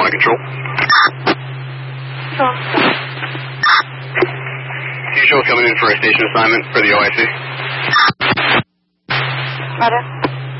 on control. Control. Usual coming in for a station assignment for the OIC. Roger.